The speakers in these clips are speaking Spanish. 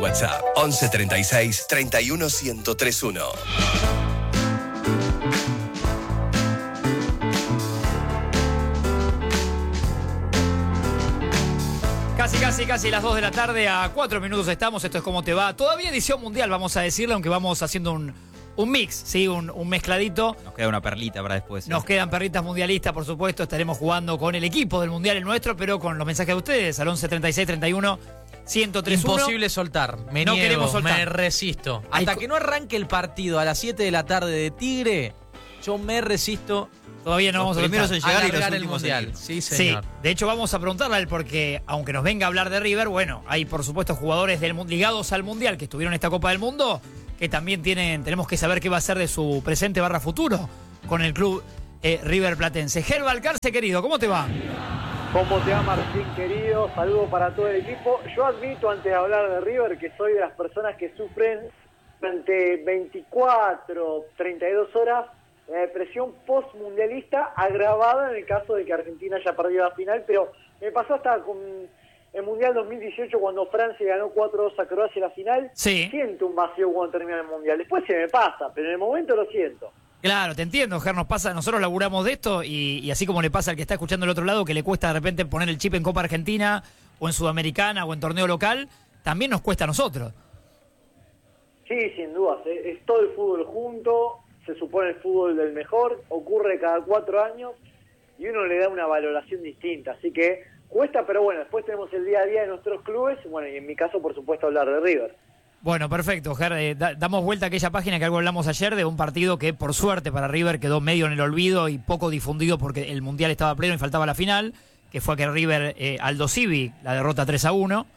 WhatsApp 11 36 31 1031. Casi las 2 de la tarde, a 4 minutos estamos. Esto es Cómo Te Va. Todavía edición mundial, vamos a decirle, aunque vamos haciendo un mix, ¿sí? Un mezcladito. Nos queda una perlita para después. Nos quedan perlitas mundialistas, por supuesto. Estaremos jugando con el equipo del mundial, el nuestro, pero con los mensajes de ustedes al 11 36 31 1031. Imposible soltar. No queremos soltar. Me resisto. Hasta que no arranque el partido a las 7 de la tarde de Tigre, yo me resisto. Todavía no vamos a primeros en llegar y los el últimos mundial. en ir. Sí, señor. Sí, de hecho vamos a preguntarle a él porque, aunque nos venga a hablar de River, bueno, hay por supuesto jugadores ligados al mundial que estuvieron en esta Copa del Mundo que también tenemos que saber qué va a ser de su presente / futuro con el club River Platense. Ger Balcarce, querido, ¿cómo te va? ¿Cómo te va, Martín, querido? Saludos para todo el equipo. Yo admito, antes de hablar de River, que soy de las personas que sufren durante 24, 32 horas la depresión post-mundialista, agravada en el caso de que Argentina haya perdido la final, pero me pasó hasta con el Mundial 2018 cuando Francia ganó 4-2 a Croacia en la final. Sí. Siento un vacío cuando termina el Mundial. Después se me pasa, pero en el momento lo siento. Claro, te entiendo, Ger, nosotros laburamos de esto y así como le pasa al que está escuchando del otro lado que le cuesta de repente poner el chip en Copa Argentina o en Sudamericana o en torneo local, también nos cuesta a nosotros. Sí, sin dudas, es todo el fútbol junto, se supone el fútbol del mejor, ocurre cada 4 años y uno le da una valoración distinta, así que cuesta, pero bueno, después tenemos el día a día de nuestros clubes, bueno, y en mi caso, por supuesto, hablar de River. Bueno, perfecto, Ger, damos vuelta a aquella página que algo hablamos ayer de un partido que por suerte para River quedó medio en el olvido y poco difundido porque el Mundial estaba pleno y faltaba la final, que fue que River Aldo Civi la derrota 3-1.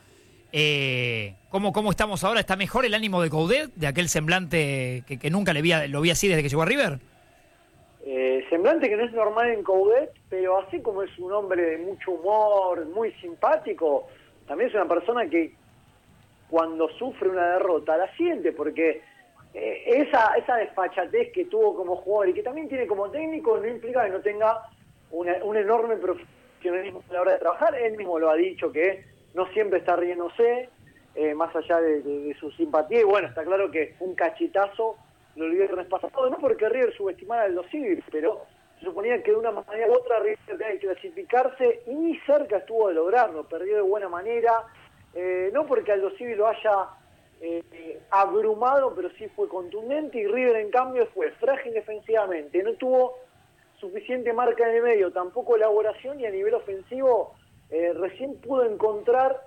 ¿Cómo estamos ahora? ¿Está mejor el ánimo de Coudet, de aquel semblante que nunca lo vi así desde que llegó a River? Semblante que no es normal en Coudet, pero así como es un hombre de mucho humor, muy simpático, también es una persona que cuando sufre una derrota la siente, porque esa desfachatez que tuvo como jugador y que también tiene como técnico no implica que no tenga un enorme profesionalismo a la hora de trabajar. Él mismo lo ha dicho que no siempre está riéndose, más allá de su simpatía, y bueno, está claro que un cachetazo lo olvidé el viernes pasado, no porque River subestimara al Aldo Civi, pero se suponía que de una manera u otra River tenía que clasificarse y ni cerca estuvo de lograrlo, perdió de buena manera, no porque Aldo Civi lo haya abrumado, pero sí fue contundente, y River en cambio fue frágil defensivamente, no tuvo suficiente marca en el medio, tampoco elaboración, y a nivel ofensivo recién pudo encontrar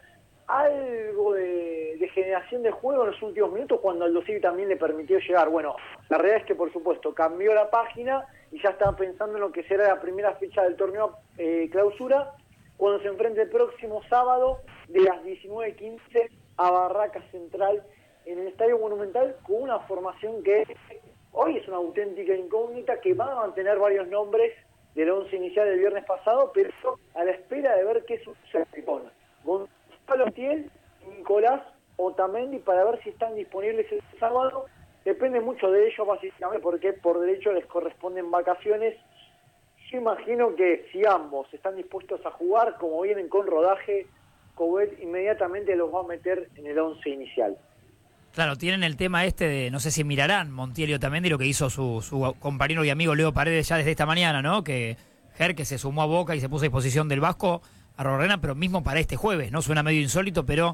algo de generación de juego en los últimos minutos cuando Aldo Civi también le permitió llegar. Bueno, la realidad es que por supuesto cambió la página y ya estaba pensando en lo que será la primera fecha del torneo clausura, cuando se enfrente el próximo sábado de las 19:15 a Barraca Central en el Estadio Monumental, con una formación que hoy es una auténtica incógnita, que va a mantener varios nombres del 11 inicial del viernes pasado, pero a la espera de ver qué sucede con Gonzalo Montiel y Nicolás Otamendi para ver si están disponibles el sábado. Depende mucho de ellos básicamente porque por derecho les corresponden vacaciones. Yo imagino que si ambos están dispuestos a jugar, como vienen con rodaje, Coudet inmediatamente los va a meter en el 11 inicial. Claro, tienen el tema de, no sé si mirarán Montiel y Otamendi lo que hizo su compañero y amigo Leo Paredes ya desde esta mañana, ¿no? Que se sumó a Boca y se puso a disposición del Vasco a Rorrena, pero mismo para este jueves, ¿no? Suena medio insólito, pero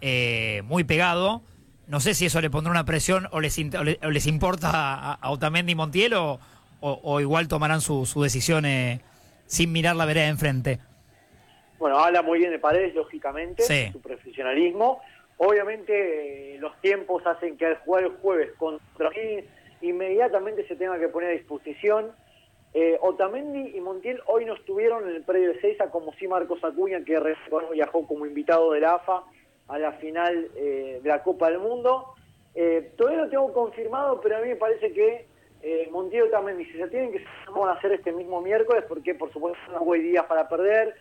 muy pegado. No sé si eso le pondrá una presión o les importa a Otamendi y Montiel o igual tomarán su decisión sin mirar la vereda de enfrente. Bueno, habla muy bien de Paredes, lógicamente, sí. Su profesionalismo. Obviamente los tiempos hacen que al jugar el jueves contra mí inmediatamente se tenga que poner a disposición. Otamendi y Montiel hoy no estuvieron en el predio de Seiza, como sí Marcos Acuña, que viajó como invitado de la AFA a la final de la Copa del Mundo. Todavía no tengo confirmado, pero a mí me parece que Montiel y Otamendi, si se tienen que hacer este mismo miércoles, porque por supuesto no hay días para perder,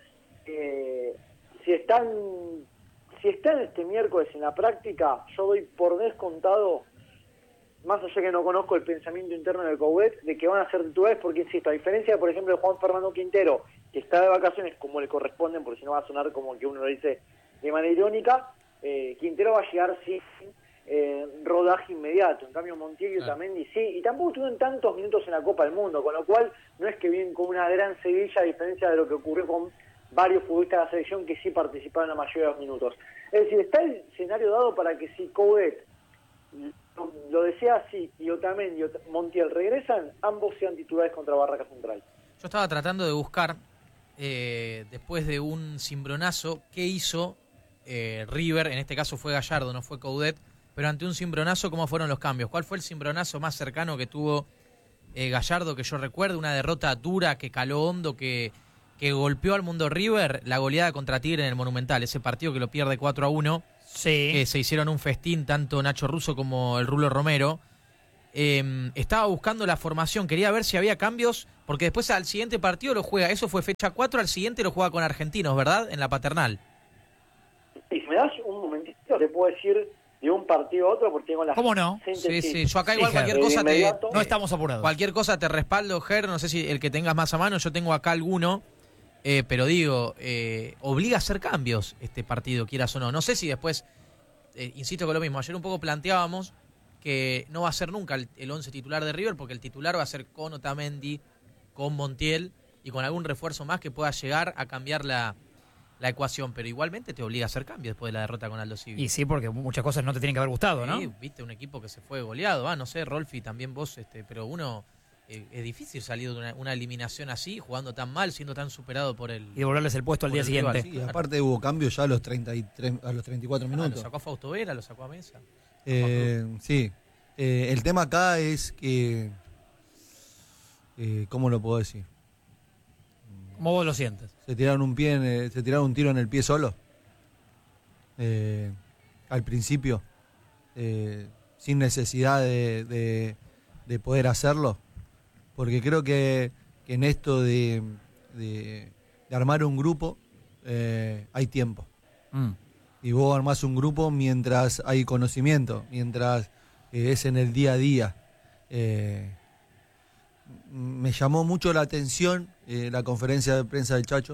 si están este miércoles en la práctica, yo doy por descontado, más allá que no conozco el pensamiento interno del Coudet, de que van a ser titulares, porque insisto, a diferencia, por ejemplo, de Juan Fernando Quintero, que está de vacaciones como le corresponden, porque si no va a sonar como que uno lo dice de manera irónica, Quintero va a llegar sin rodaje inmediato. En cambio, Montiel y Otamendi sí, y tampoco tuvieron tantos minutos en la Copa del Mundo, con lo cual no es que vienen con una gran Sevilla, a diferencia de lo que ocurrió con varios futbolistas de la selección que sí participaron la mayoría de los minutos. Es decir, está el escenario dado para que si Coudet lo desea así y Otamendi y Montiel regresan, ambos sean titulares contra Barraca Central. Yo estaba tratando de buscar, después de un cimbronazo, qué hizo River, en este caso fue Gallardo, no fue Coudet, pero ante un cimbronazo, ¿cómo fueron los cambios? ¿Cuál fue el cimbronazo más cercano que tuvo Gallardo, que yo recuerdo? Una derrota dura que caló hondo, que golpeó al mundo River, la goleada contra Tigre en el Monumental, ese partido que lo pierde 4-1, Sí. que se hicieron un festín tanto Nacho Russo como el Rulo Romero. Estaba buscando la formación, quería ver si había cambios, porque después al siguiente partido lo juega, eso fue fecha 4, al siguiente lo juega con Argentinos, ¿verdad? En la Paternal. Y si me das un momentito, te puedo decir de un partido a otro, porque tengo las... ¿Cómo no? Sí, yo acá igual Sí, cualquier Ger, cosa No estamos apurados. cualquier cosa te respaldo, Ger, no sé si el que tengas más a mano, yo tengo acá alguno, pero digo, obliga a hacer cambios este partido, quieras o no. No sé si después, insisto con lo mismo, ayer un poco planteábamos que no va a ser nunca el 11 titular de River, porque el titular va a ser con Otamendi, con Montiel y con algún refuerzo más que pueda llegar a cambiar la ecuación, pero igualmente te obliga a hacer cambios después de la derrota con Aldo Civi. Y sí, porque muchas cosas no te tienen que haber gustado, ¿no? Sí, viste, un equipo que se fue goleado, no sé, Rolfi, también vos, pero uno, es difícil salir de una eliminación así, jugando tan mal, siendo tan superado por el... Y devolverles el puesto al día siguiente. Sí, aparte hubo cambios ya a los 34 minutos. Lo sacó a Fausto Vera, lo sacó a Mesa. Sí, el tema acá es que, ¿cómo lo puedo decir? ¿Cómo vos lo sientes? Se tiraron un tiro en el pie solo. Al principio, sin necesidad de poder hacerlo, porque creo que en esto de armar un grupo hay tiempo. Y vos armás un grupo mientras hay conocimiento, mientras es en el día a día. Me llamó mucho la atención la conferencia de prensa del Chacho.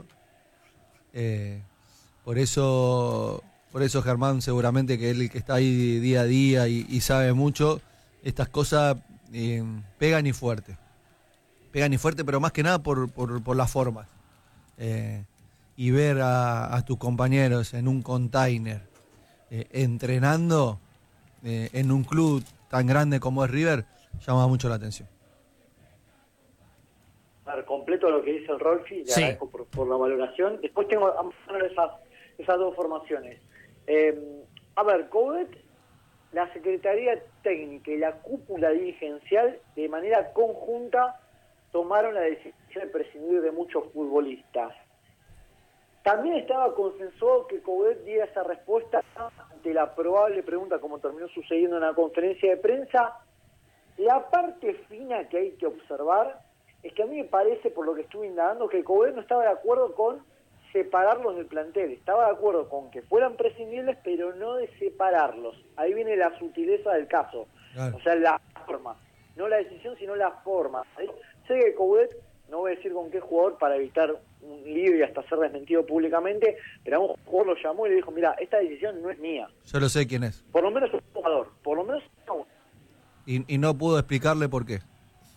Por eso Germán, seguramente que él, el que está ahí día a día y sabe mucho, estas cosas pegan y fuerte. Pegan y fuerte, pero más que nada por las formas. Y ver a tus compañeros en un container entrenando en un club tan grande como es River, llama mucho la atención. Completo lo que dice el Rolfi, le agradezco por la valoración. Después tengo esas dos formaciones. A ver, Coudet, la Secretaría Técnica y la cúpula dirigencial de manera conjunta tomaron la decisión de prescindir de muchos futbolistas. También estaba consensuado que Coudet diera esa respuesta ante la probable pregunta, como terminó sucediendo en la conferencia de prensa. La parte fina que hay que observar es que a mí me parece, por lo que estuve indagando, que Coudet no estaba de acuerdo con separarlos del plantel. Estaba de acuerdo con que fueran prescindibles, pero no de separarlos. Ahí viene la sutileza del caso. Claro. O sea, la forma. No la decisión, sino la forma. Sé que Coudet, no voy a decir con qué jugador para evitar un lío y hasta ser desmentido públicamente, pero a un jugador lo llamó y le dijo, mira, esta decisión no es mía. Yo lo sé quién es. Por lo menos un jugador. Por lo menos no. Y no pudo explicarle por qué.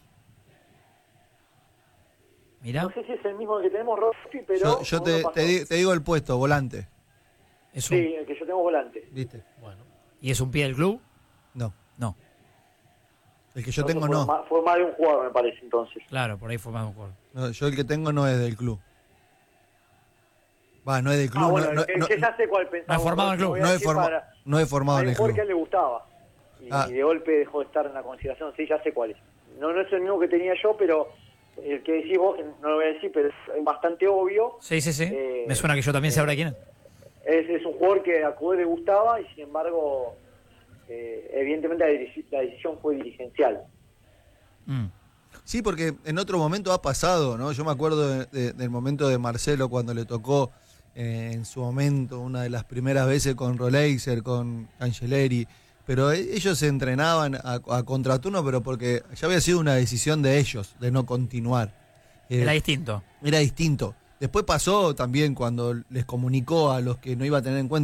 Mirá. No sé si es el mismo que tenemos, Rofi, pero... Yo te digo el puesto, volante. Sí, el que yo tengo volante. ¿Viste? Bueno. ¿Y es un pie del club? No. No. El que yo tengo no. Fue más de un jugador, me parece, entonces. Claro, por ahí fue más de un jugador. No, yo el que tengo no es del club. No es del club. Bueno, ya sé cuál pensaba. No es formado en el club. No es formado en el club. Porque a él le gustaba. Y de golpe dejó de estar en la consideración. Sí, ya sé cuál es. No es el mismo que tenía yo, pero... El que decís vos, no lo voy a decir, pero es bastante obvio. Sí. Me suena que yo también sabré quién es. Es un jugador que a Coudet le gustaba y sin embargo, evidentemente la decisión fue dirigencial. Sí, porque en otro momento ha pasado, ¿no? Yo me acuerdo del momento de Marcelo cuando le tocó en su momento, una de las primeras veces con Roleixer, con Cancelleri. Pero ellos se entrenaban a contraturno, pero porque ya había sido una decisión de ellos, de no continuar. Era distinto. Era distinto. Después pasó también cuando les comunicó a los que no iba a tener en cuenta,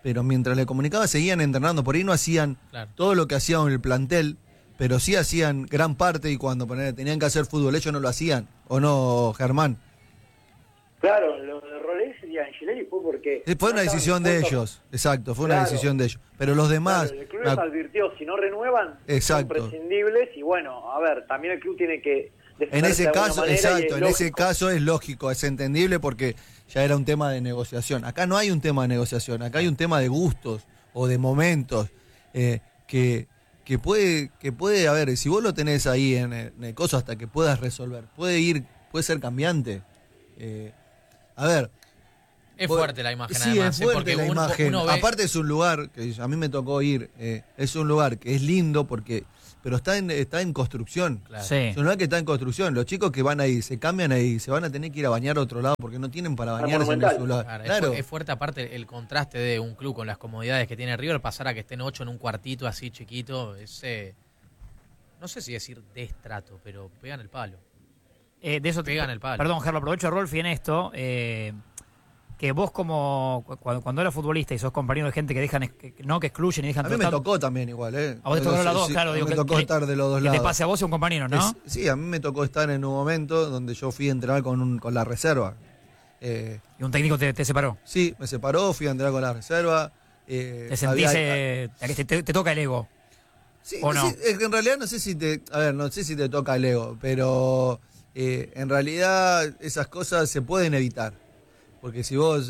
pero mientras le comunicaba seguían entrenando. Por ahí no hacían todo lo que hacían en el plantel, pero sí hacían gran parte, y cuando tenían que hacer fútbol ellos no lo hacían, ¿o no, Germán? Claro, lo de Rolés y Angelelli fue porque... Fue una decisión de ellos, exacto, fue una decisión de ellos. Pero los demás... Claro, el club les advirtió, si no renuevan, son prescindibles, y bueno, a ver, también el club tiene que... En ese caso, exacto, en ese caso es lógico, es entendible porque ya era un tema de negociación. Acá no hay un tema de negociación, acá hay un tema de gustos o de momentos que puede, a ver, si vos lo tenés ahí en el coso hasta que puedas resolver, puede ser cambiante. A ver. Es fuerte la imagen, sí, además. Sí, es fuerte la imagen. Aparte es un lugar, que a mí me tocó ir, es un lugar que es lindo pero está en construcción. Claro. Sí. Es un lugar que está en construcción. Los chicos que van ahí, se cambian ahí, se van a tener que ir a bañar a otro lado porque no tienen para bañarse en su lugar. Claro. Es fuerte aparte el contraste de un club con las comodidades que tiene River, pasar a que estén 8 en un cuartito así chiquito, no sé si decir destrato, pero pegan el palo. De eso pegan el palo. Perdón, Gerlo, aprovecho a Rolfi en esto. Que vos cuando eras futbolista y sos compañero de gente que dejan que excluyen y dejan a mí me tocó también igual, A vos te tocó las dos, sí, claro. Me tocó estar de los dos lados. Que te pase a vos y a un compañero, ¿no? Sí, a mí me tocó estar en un momento donde yo fui a entrenar con la reserva. ¿Y un técnico te separó? Sí, me separó, fui a entrenar con la reserva. ¿Te sentís te toca el ego? Sí, ¿o no? En realidad no sé si te toca el ego, pero en realidad esas cosas se pueden evitar. Porque si vos,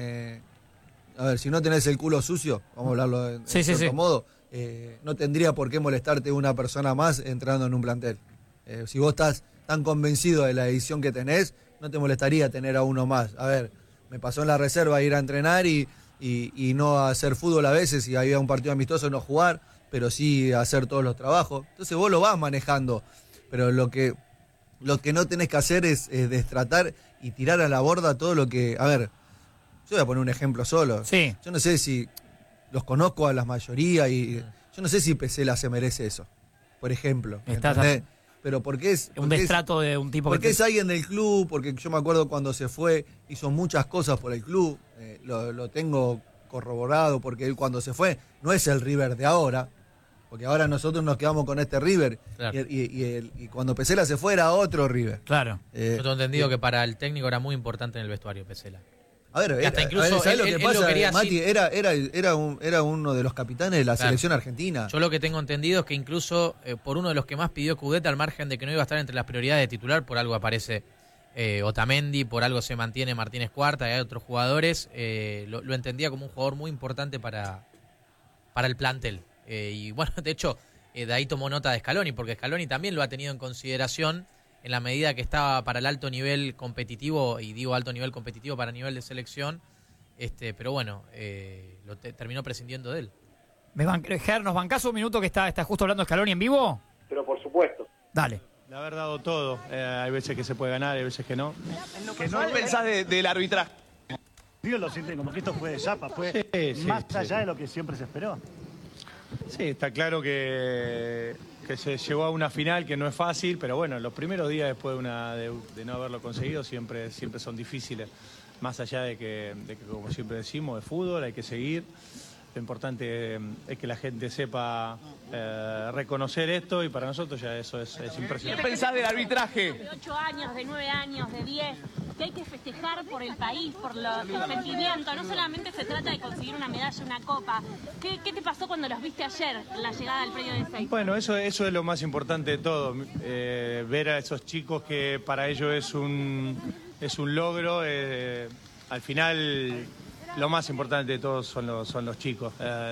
si no tenés el culo sucio, vamos a hablarlo en cierto modo, no tendría por qué molestarte una persona más entrando en un plantel. Si vos estás tan convencido de la decisión que tenés, no te molestaría tener a uno más. A ver, me pasó en la reserva ir a entrenar y no hacer fútbol a veces, y había un partido amistoso no jugar, pero sí hacer todos los trabajos. Entonces vos lo vas manejando, pero lo que no tenés que hacer es destratar y tirar a la borda todo lo que... A ver, yo voy a poner un ejemplo solo. Sí. Yo no sé si los conozco a la mayoría y yo no sé si Pesela se merece eso, por ejemplo. Pero porque es... Un destrato de un tipo porque es alguien del club, porque yo me acuerdo cuando se fue, hizo muchas cosas por el club, lo tengo corroborado, porque él cuando se fue no es el River de ahora, porque ahora nosotros nos quedamos con este River, claro. y cuando Pesela se fue era otro River. Claro. Yo tengo entendido que para el técnico era muy importante en el vestuario Pesela. A ver, hasta incluso ¿sabes lo que pasa, Mati? así. Era uno de los capitanes de la selección argentina. Yo lo que tengo entendido es que incluso por uno de los que más pidió Coudet, al margen de que no iba a estar entre las prioridades de titular, por algo aparece Otamendi, por algo se mantiene Martínez Cuarta y hay otros jugadores, lo entendía como un jugador muy importante para el plantel. Y bueno, de hecho, de ahí tomó nota de Scaloni, porque Scaloni también lo ha tenido en consideración en la medida que estaba para el alto nivel competitivo, y digo alto nivel competitivo para nivel de selección, pero bueno, terminó prescindiendo de él. Ger, ¿nos bancás un minuto que está justo hablando Scaloni en vivo? Pero por supuesto. Dale. De haber dado todo, hay veces que se puede ganar, hay veces que no. ¿Qué no pensás del arbitraje? Dios lo sienten como que esto fue de chapa, fue más allá de lo que siempre se esperó. Sí, está claro que se llegó a una final que no es fácil, pero bueno, los primeros días después de no haberlo conseguido siempre son difíciles. Más allá de que, como siempre decimos, de fútbol hay que seguir. Lo importante es que la gente sepa reconocer esto, y para nosotros ya eso es impresionante. ¿Qué pensás del arbitraje? De 8 años, de 9 años, de 10, que hay que festejar por el país, por el sentimiento. No solamente se trata de conseguir una medalla, una copa. ¿Qué te pasó cuando los viste ayer, la llegada del predio de Ezeiza? Bueno, eso es lo más importante de todo. Ver a esos chicos que para ellos es un logro. Al final, lo más importante de todos son los chicos.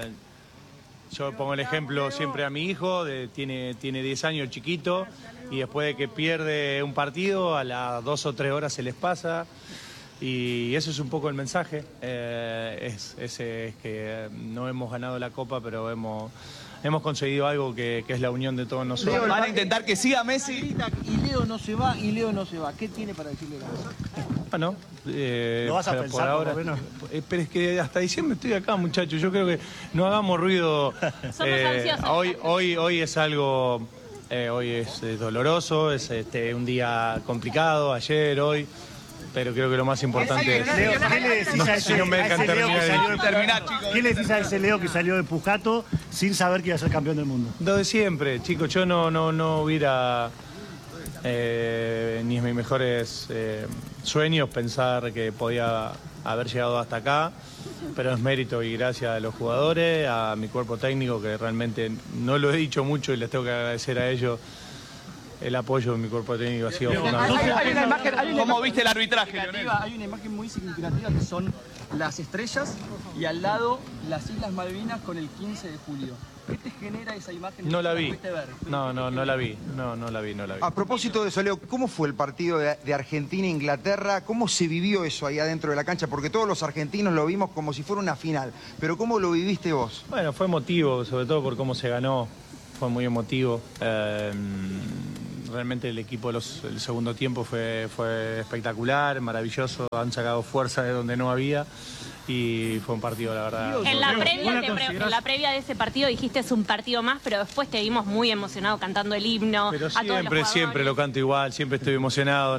Yo pongo el ejemplo siempre a mi hijo, tiene 10 años, chiquito, y después de que pierde un partido, a las 2 o 3 horas se les pasa, y eso es un poco el mensaje. Es que no hemos ganado la Copa, pero hemos conseguido algo que es la unión de todos nosotros. Leo, van a intentar que siga Messi. Y Leo no se va, ¿Qué tiene para decirle a Messi? Bueno, ¿lo vas a pensar por ahora? por lo menos? Pero es que hasta diciembre estoy acá, muchachos. Yo creo que no hagamos ruido. Hoy es algo, hoy es doloroso, es un día complicado, ayer, hoy. pero creo que lo más importante es... Leo, ¿qué le decís a ese no me dejan Leo que terminar. terminar, chicos? ¿Qué le decís a ese Leo que salió de Pujato sin saber que iba a ser campeón del mundo? Lo de siempre, chicos, yo no hubiera ni en mis mejores sueños pensar que podía haber llegado hasta acá, pero es mérito y gracias a los jugadores, a mi cuerpo técnico, que realmente no lo he dicho mucho y les tengo que agradecer a ellos. El apoyo de mi cuerpo técnico ha sido fundamental. Hay una imagen, ¿cómo viste el arbitraje, Leonel? Hay una imagen muy significativa que son las estrellas y al lado las Islas Malvinas con el 15 de julio. ¿Qué te genera esa imagen? No la vi. No la vi. No la vi. A propósito de eso, Leo, ¿cómo fue el partido de Argentina-Inglaterra? ¿Cómo se vivió eso ahí adentro de la cancha? Porque todos los argentinos lo vimos como si fuera una final. Pero ¿cómo lo viviste vos? Bueno, fue emotivo, sobre todo por cómo se ganó. Fue muy emotivo. Realmente el equipo el segundo tiempo fue espectacular, maravilloso. Han sacado fuerza de donde no había. Y fue un partido, la verdad. En la previa de ese partido dijiste es un partido más, pero después te vimos muy emocionado cantando el himno. Pero siempre lo canto igual, siempre estoy emocionado,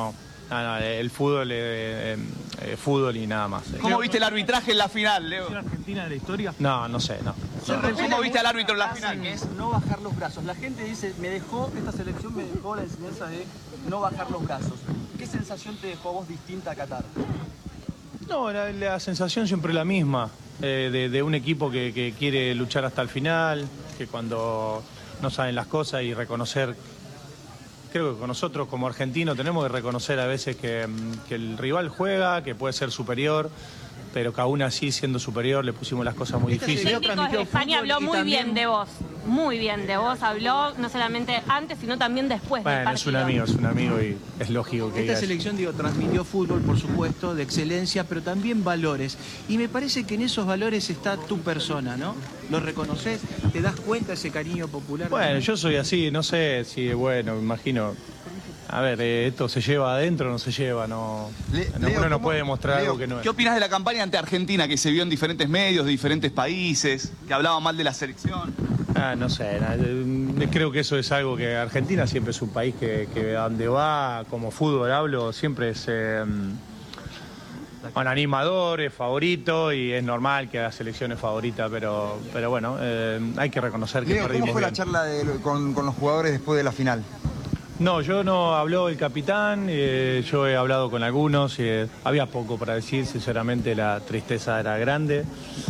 el fútbol es fútbol y nada más. ¿Cómo viste el arbitraje en la final, Leo? ¿Argentina de la historia? No sé. ¿Cómo viste al árbitro en la final? Que es no bajar los brazos. La gente dice, esta selección me dejó la enseñanza de no bajar los brazos. ¿Qué sensación te dejó a vos distinta a Qatar? No, la sensación siempre es la misma, de un equipo que quiere luchar hasta el final, que cuando no saben las cosas y reconocer, creo que con nosotros como argentinos tenemos que reconocer a veces que el rival juega, que puede ser superior, pero que aún así siendo superior le pusimos las cosas muy difíciles. El técnico de España habló muy bien de vos, habló no solamente antes, sino también después del partido. Es un amigo y es lógico que esta selección, transmitió fútbol, por supuesto, de excelencia, pero también valores. Y me parece que en esos valores está tu persona, ¿no? ¿Lo reconoces? ¿Te das cuenta ese cariño popular? Bueno, yo soy así, no sé si, me imagino... A ver, esto se lleva adentro o no se lleva, uno no puede demostrar algo que no es. ¿Qué opinas de la campaña ante Argentina que se vio en diferentes medios, de diferentes países, que hablaba mal de la selección? No sé, creo que eso es algo que Argentina siempre es un país que a donde va, como fútbol hablo, siempre es un animador, es favorito y es normal que la selección es favorita, pero bueno, hay que reconocer que Leo, perdimos. ¿cómo fue bien. la charla con los jugadores después de la final? No, habló el capitán, yo he hablado con algunos, había poco para decir, sinceramente la tristeza era grande.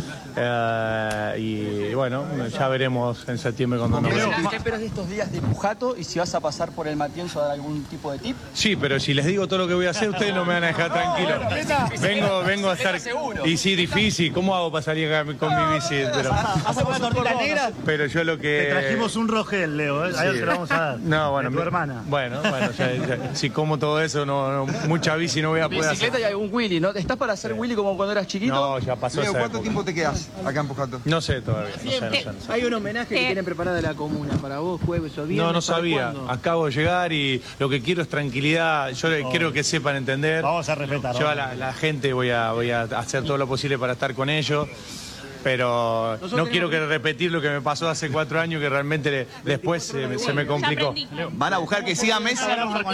Y bueno, ya veremos en septiembre cuando nos veamos. ¿Qué esperas de estos días de Pujato y si vas a pasar por el Matienzo a dar algún tipo de tip? Sí, pero si les digo todo lo que voy a hacer, ustedes no me van a dejar tranquilo. Vengo a estar... Y sí, difícil, ¿cómo hago para salir con mi bici? ¿Hacemos tortilla negra? Pero yo lo que... Te trajimos un Rogel, Leo, ahí te lo vamos a dar. No, bueno, tu hermana. Bueno, ya, si como todo eso, mucha bici no voy a poder hacer. Bicicleta y algún Willy, ¿no? ¿Estás para hacer Willy como cuando eras chiquito? No, ya pasó Leo, esa ¿cuánto época. tiempo te quedas acá en Pujato? No sé todavía, no sé. Hay un homenaje que tienen preparado de la comuna para vos, jueves o viernes. No sabía. Acabo de llegar y lo que quiero es tranquilidad. Yo quiero que sepan entender. Vamos a respetar. Yo a la gente voy a hacer todo lo posible para estar con ellos. Pero no quiero repetir lo que me pasó hace 4 años, que realmente después se me complicó. ¿Van a buscar que siga Messi?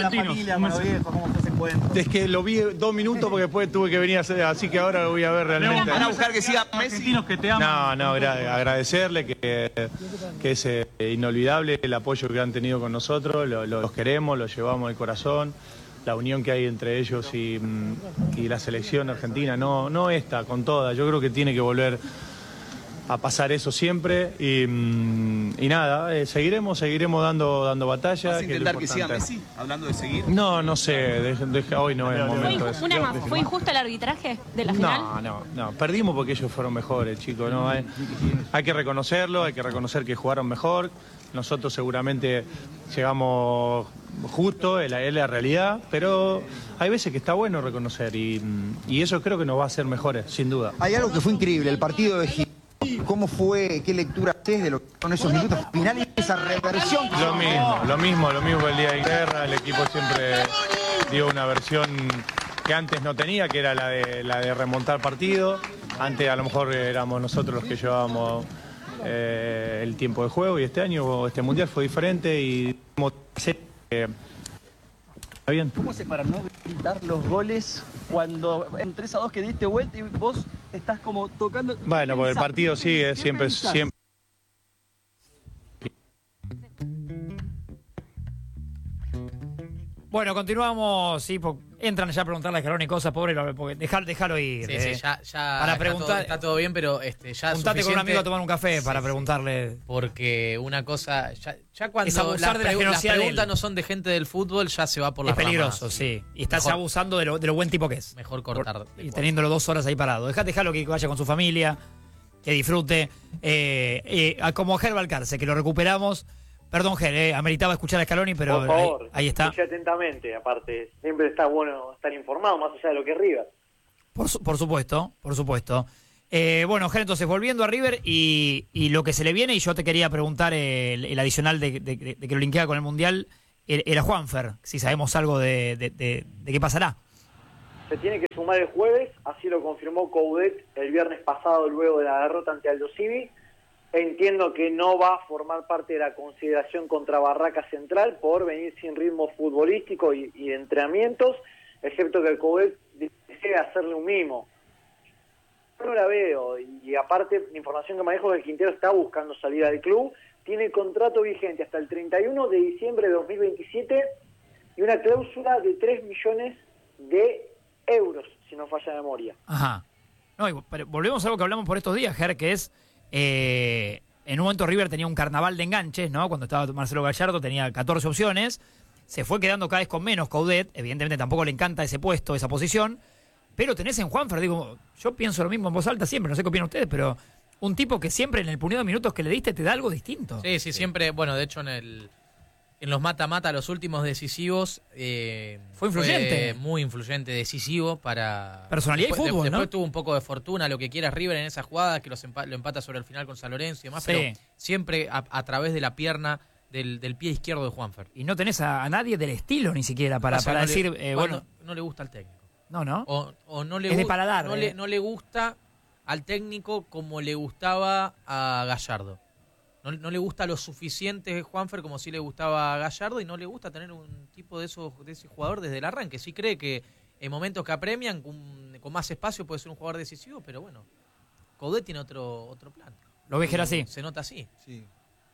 Es que lo vi 2 minutos porque después tuve que venir a hacer, así que ahora lo voy a ver realmente. ¿Van a buscar que siga Messi? Agradecerle que es inolvidable el apoyo que han tenido con nosotros, los queremos, los llevamos al corazón. La unión que hay entre ellos y la selección argentina, no esta, con toda. Yo creo que tiene que volver a pasar eso siempre y nada, seguiremos dando batalla. ¿Vas a intentar que siga Messi? Hablando de seguir. No sé, hoy no es el momento. ¿Fue injusto el arbitraje de la final? No, perdimos porque ellos fueron mejores, chicos. No, hay que reconocerlo, hay que reconocer que jugaron mejor. Nosotros seguramente llegamos justo, es la realidad, pero hay veces que está bueno reconocer y eso creo que nos va a hacer mejores, sin duda. Hay algo que fue increíble, el partido de Egipto. ¿Cómo fue? ¿Qué lectura haces de lo que son esos minutos finales y esa reversión? Lo mismo el día de guerra. El equipo siempre dio una versión que antes no tenía, que era la de remontar partido. Antes a lo mejor éramos nosotros los que llevábamos el tiempo de juego, y este año, este mundial fue diferente y está bien. ¿Cómo hace para no gritar los goles cuando en 3-2 que diste vuelta y vos estás como tocando? Bueno, porque el partido sigue siempre. Bueno, continuamos, sí, entran ya a preguntarle a Scaloni cosas, pobre, porque déjalo ir. Sí, ya para preguntar, está todo bien, pero ya juntate con un amigo a tomar un café para preguntarle. Porque una cosa, ya cuando es abusar de la las generosidad preguntas no son de gente del fútbol, ya se va por las ramas. Es peligroso, ramas, sí. Y estás abusando de lo buen tipo que es. Mejor cortar. Y teniéndolo 2 horas ahí parado. Dejalo que vaya con su familia, que disfrute. Como Ger Valcarce, que lo recuperamos. Perdón, Ger, ameritaba escuchar a Scaloni, pero por favor, ahí está. Escuche atentamente, aparte, siempre está bueno estar informado, más allá de lo que es River. Por supuesto. Bueno, Ger, entonces, volviendo a River y lo que se le viene, y yo te quería preguntar el adicional de que lo linkea con el Mundial, era Juanfer, si sabemos algo de qué pasará. Se tiene que sumar el jueves, así lo confirmó Coudet el viernes pasado luego de la derrota ante Aldo Civi. Entiendo que no va a formar parte de la consideración contra Barraca Central por venir sin ritmo futbolístico y de entrenamientos, excepto que el Coudet desea hacerle un mimo. Yo no la veo, y aparte la información que manejo es que el Quintero está buscando salida del club, tiene contrato vigente hasta el 31 de diciembre de 2027 y una cláusula de 3 millones de euros, si no falla la memoria. Ajá. No, pero volvemos a algo que hablamos por estos días, Ger, que es... en un momento River tenía un carnaval de enganches, ¿no? Cuando estaba Marcelo Gallardo tenía 14 opciones, se fue quedando cada vez con menos Coudet, evidentemente tampoco le encanta ese puesto, esa posición, pero tenés en Juanfer, digo, yo pienso lo mismo en voz alta siempre, no sé qué opinan ustedes, pero un tipo que siempre en el puñado de minutos que le diste te da algo distinto. Sí, siempre, bueno, de hecho en los mata-mata, los últimos decisivos, fue influyente. Fue muy influyente, decisivo para... Personalidad y fútbol, después ¿no? tuvo un poco de fortuna, lo que quieras River en esas jugadas, que lo empata sobre el final con San Lorenzo y demás, sí. Pero siempre a través de la pierna del pie izquierdo de Juanfer. Y no tenés a nadie del estilo ni siquiera para decir, bueno... No le gusta al técnico. No. O no le es de paladar. No le gusta al técnico como le gustaba a Gallardo. No le gusta lo suficiente Juanfer como si le gustaba a Gallardo y no le gusta tener un tipo de ese jugador desde el arranque. Sí cree que en momentos que apremian, con más espacio puede ser un jugador decisivo, pero bueno, Coudet tiene otro plan. ¿Lo ves que era así? Se nota así. Sí,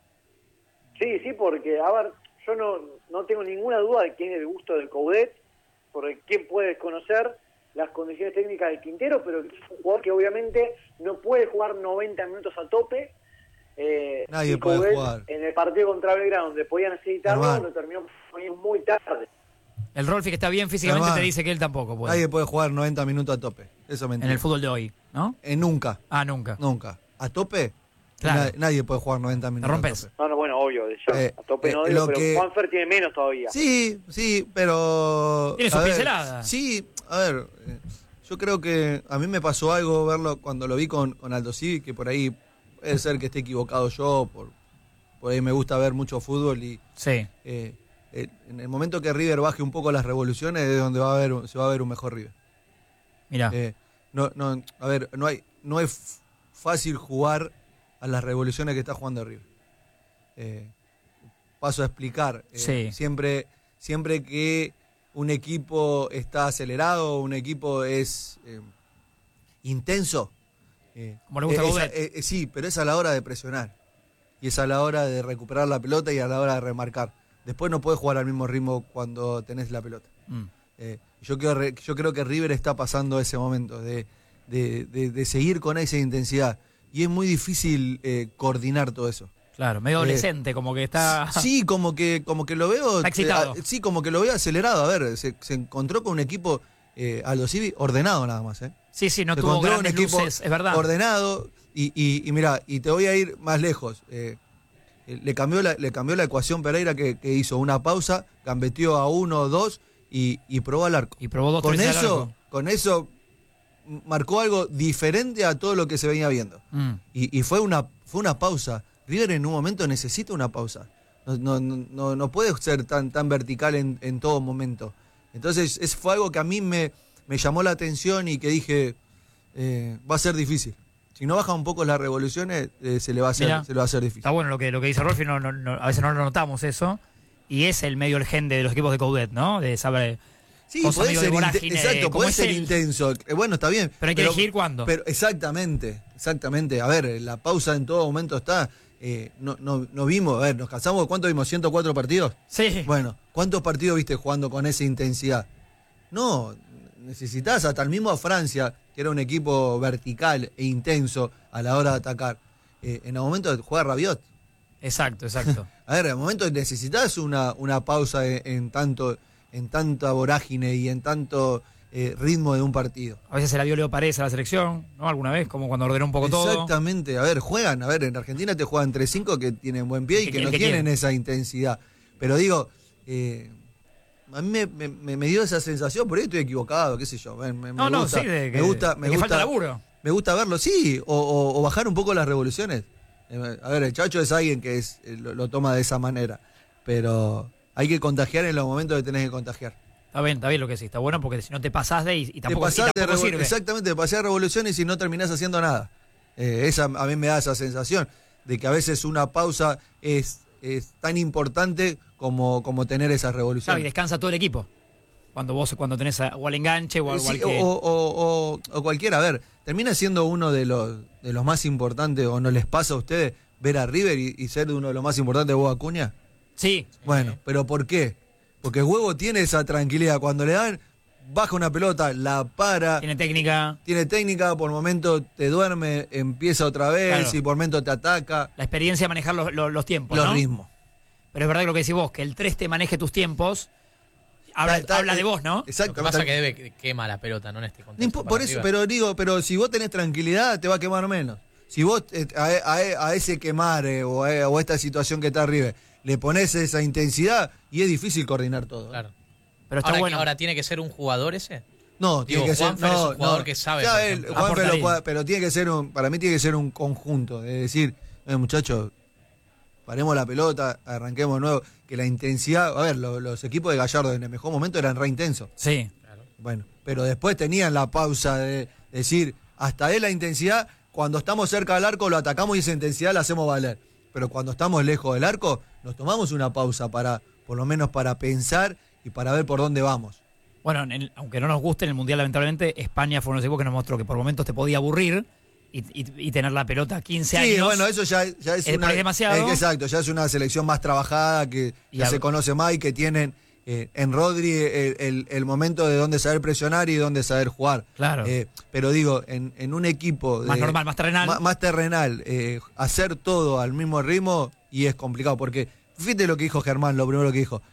porque, a ver, yo no tengo ninguna duda de quién es el gusto del Coudet, porque quién puede desconocer las condiciones técnicas del Quintero, pero es un jugador que obviamente no puede jugar 90 minutos a tope. Nadie puede jugar. En el partido contra Belgrano, donde podía necesitarlo, lo terminó poniendo muy tarde. El Rolfi, que está bien físicamente, te dice que él tampoco puede. Nadie puede jugar 90 minutos a tope. Eso mentira. En el fútbol de hoy, ¿no? Nunca. Nunca. Nunca. ¿A tope? Claro. Nadie puede jugar 90 minutos. ¿Te rompes? A tope. No, bueno, obvio. A tope no digo, pero Juanfer tiene menos todavía. Sí, pero... Tiene su pincelada. Sí, a ver, yo creo que a mí me pasó algo verlo cuando lo vi con Aldo Civi, que por ahí puede ser que esté equivocado yo, por ahí me gusta ver mucho fútbol y... Sí. En el momento que River baje un poco las revoluciones es donde se va a ver un mejor River. Mirá. No es fácil jugar a las revoluciones que está jugando River. Paso a explicar. Sí. Siempre que un equipo está acelerado, un equipo es intenso. Como le gusta a Coudet. Sí, pero es a la hora de presionar. Y es a la hora de recuperar la pelota y a la hora de remarcar. Después no puedes jugar al mismo ritmo cuando tenés la pelota. Yo creo que River está pasando ese momento de seguir con esa intensidad. Y es muy difícil coordinar todo eso. Claro, medio adolescente, como que está... Sí, como que lo veo... Está excitado. Sí, como que lo veo acelerado. A ver, se encontró con un equipo, Aldo Civi, ordenado nada más. Sí, no tuvo grandes luces, es verdad. Ordenado, y mirá, y te voy a ir más lejos. Le cambió la ecuación Pereira, que hizo una pausa, gambeteó a 1, 2 y probó al arco. Y probó 2, 3 al arco. Con eso marcó algo diferente a todo lo que se venía viendo. Y fue una pausa. River en un momento necesita una pausa. No puede ser tan vertical en todo momento. Entonces fue algo que a mí me llamó la atención y que dije, va a ser difícil. Si no baja un poco las revoluciones, se le va a hacer difícil. Está bueno lo que dice Rolfi, a veces no lo notamos eso. Y es el medio el gen de los equipos de Coudet, ¿no? De saber Sí, cosa puede medio ser de vorágine, exacto, como puede es ser él. intenso. Bueno, está bien. Pero hay que elegir cuándo. Pero exactamente. A ver, la pausa en todo momento está. No vimos, a ver, nos cansamos. ¿Cuánto vimos? ¿104 partidos? Sí. Bueno, ¿cuántos partidos viste jugando con esa intensidad? No, necesitas hasta el mismo a Francia, que era un equipo vertical e intenso a la hora de atacar. En el momento de jugar Rabiot. Exacto. A ver, en el momento necesitas una pausa en tanta vorágine y en tanto ritmo de un partido. A veces se la vio Leo Paredes a la selección, ¿no? Alguna vez, como cuando ordenó un poco todo. Exactamente. A ver, en Argentina te juegan 3-5 que tienen buen pie y que no tienen esa intensidad. Pero digo, a mí me dio esa sensación, por ahí estoy equivocado, qué sé yo. Me gusta falta laburo. Me gusta verlo, sí, o bajar un poco las revoluciones. A ver, el Chacho es alguien que lo toma de esa manera, pero hay que contagiar en los momentos que tenés que contagiar. Está bien lo que sí, está bueno porque si no te pasás de ahí y tampoco sirve. Exactamente, te pasás revoluciones y no terminás haciendo nada. A mí me da esa sensación de que a veces una pausa es tan importante como tener esas revoluciones. Claro, y descansa todo el equipo. Cuando tenés o al enganche o al sí, que... o cualquiera. A ver, termina siendo uno de los más importantes, o no les pasa a ustedes ver a River y ser uno de los más importantes de Boca Acuña. Sí. Bueno, pero ¿por qué? Porque el huevo tiene esa tranquilidad. Cuando le dan, baja una pelota, la para. Tiene técnica, por momento te duerme, empieza otra vez, claro. Y por momento te ataca. La experiencia de manejar los tiempos, los ¿no? ritmos. Pero es verdad que lo que decís vos, que el 3 te maneje tus tiempos, habla de vos, ¿no? Exacto. Lo que pasa es que quema la pelota, no en este contexto. Por eso, pero si vos tenés tranquilidad, te va a quemar menos. Si vos a ese quemar o a esta situación que está arriba le ponés esa intensidad y es difícil coordinar todo. Claro. Pero está bueno. Ahora, ¿tiene que ser un jugador ese? No, tiene que ser. Juanfer es un jugador que sabe. Pero tiene que ser para mí tiene que ser un conjunto. Es decir, muchachos, paremos la pelota, arranquemos de nuevo. Que la intensidad. A ver, los equipos de Gallardo en el mejor momento eran re intensos. Sí. Claro. Bueno, pero después tenían la pausa de decir, hasta es la intensidad. Cuando estamos cerca del arco lo atacamos y esa intensidad la hacemos valer. Pero cuando estamos lejos del arco, nos tomamos una pausa por lo menos para pensar y para ver por dónde vamos. Bueno, aunque no nos guste, en el Mundial lamentablemente, España fue uno de los equipos que nos mostró que por momentos te podía aburrir y tener la pelota 15 años. Sí, bueno, eso ya es demasiado. Exacto, ya es una selección más trabajada, que se conoce más y que tienen en Rodri el momento de dónde saber presionar y dónde saber jugar. Claro. Pero digo, en un equipo más normal, más terrenal. Más terrenal, hacer todo al mismo ritmo y es complicado, porque fíjate lo que dijo Germán, lo primero que dijo.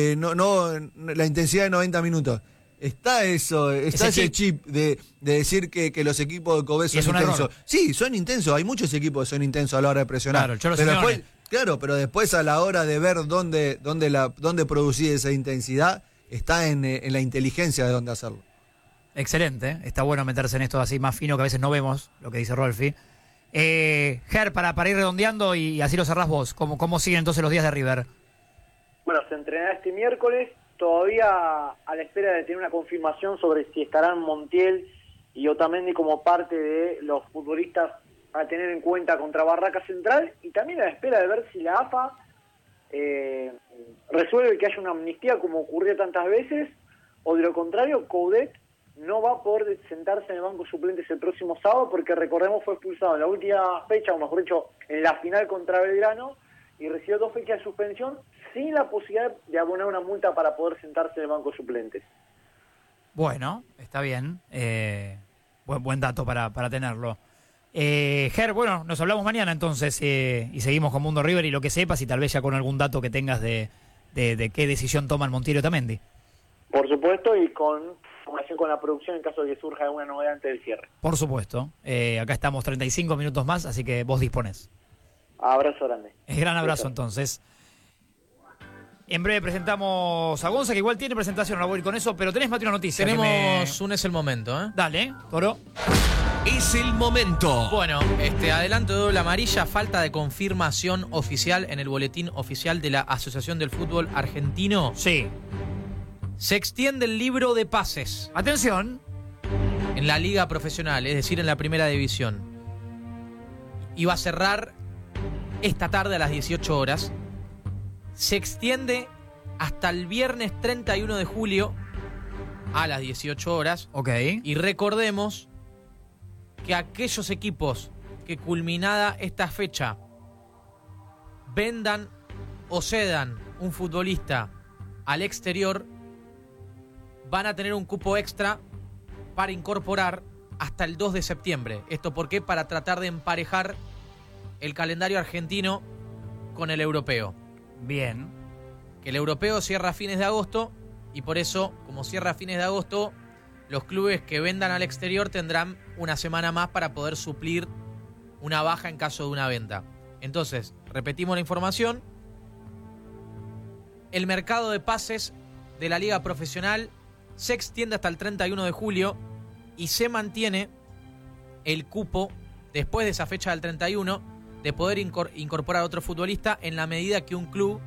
La intensidad de 90 minutos. Está ese chip de decir que los equipos de Kobe son intensos. Sí, son intensos. Hay muchos equipos que son intensos a la hora de presionar. Claro, el Cholo pero Simeone. después, pero después a la hora de ver dónde producir esa intensidad, está en la inteligencia de dónde hacerlo. Excelente. Está bueno meterse en esto así más fino que a veces no vemos, lo que dice Rolfi. Ger, para ir redondeando y así lo cerrás vos, ¿cómo siguen entonces los días de River? Bueno, se entrenará este miércoles, todavía a la espera de tener una confirmación sobre si estarán Montiel y Otamendi como parte de los futbolistas a tener en cuenta contra Barraca Central, y también a la espera de ver si la AFA resuelve que haya una amnistía como ocurrió tantas veces, o de lo contrario, Coudet no va a poder sentarse en el banco suplentes el próximo sábado, porque recordemos fue expulsado en la última fecha, o mejor dicho, en la final contra Belgrano, y recibió 2 fechas de suspensión sin la posibilidad de abonar una multa para poder sentarse en el banco suplentes. Bueno, está bien. Buen dato para tenerlo. Ger, bueno, nos hablamos mañana entonces y seguimos con Mundo River y lo que sepas y tal vez ya con algún dato que tengas de qué decisión toma el Montiel y Otamendi. Por supuesto, y con información con la producción en caso de que surja alguna novedad antes del cierre. Por supuesto. Acá estamos 35 minutos más, así que vos disponés. Abrazo grande. Gran abrazo entonces. En breve presentamos a Gonza, que igual tiene presentación, no voy a ir con eso, pero tenés, Mati, una noticia. Tenemos un Es el Momento, ¿eh? Dale, Toro. Es el momento. Bueno, adelanto de doble amarilla, falta de confirmación oficial en el boletín oficial de la Asociación del Fútbol Argentino. Sí. Se extiende el libro de pases. Atención. En la liga profesional, es decir, en la primera división. Y va a cerrar esta tarde a las 18 horas. Se extiende hasta el viernes 31 de julio a las 18 horas. Ok. Y recordemos que aquellos equipos que culminada esta fecha vendan o cedan un futbolista al exterior van a tener un cupo extra para incorporar hasta el 2 de septiembre. ¿Esto por qué? Para tratar de emparejar el calendario argentino con el europeo. Bien. Que el europeo cierra a fines de agosto y por eso, como cierra a fines de agosto, los clubes que vendan al exterior tendrán una semana más para poder suplir una baja en caso de una venta. Entonces, repetimos la información. El mercado de pases de la liga profesional se extiende hasta el 31 de julio y se mantiene el cupo después de esa fecha del 31 de poder incorporar a otro futbolista en la medida que un club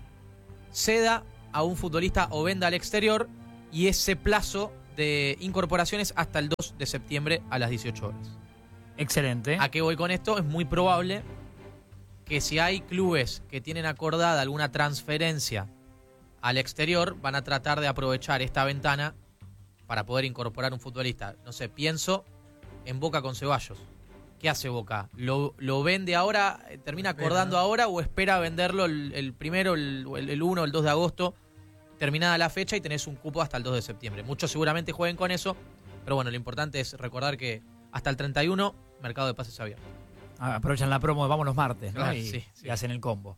ceda a un futbolista o venda al exterior, y ese plazo de incorporaciones hasta el 2 de septiembre a las 18 horas. Excelente. ¿A qué voy con esto? Es muy probable que si hay clubes que tienen acordada alguna transferencia al exterior, van a tratar de aprovechar esta ventana para poder incorporar un futbolista. No sé, pienso en Boca con Ceballos. ¿Qué hace Boca? ¿Lo vende ahora, termina acordando ahora o espera venderlo el primero, el 1, el 2 de agosto, terminada la fecha y tenés un cupo hasta el 2 de septiembre? Muchos seguramente jueguen con eso, pero bueno, lo importante es recordar que hasta el 31, mercado de pases abierto. Aprovechan la promo de Vamos los martes, ¿no? Sí. Y hacen el combo.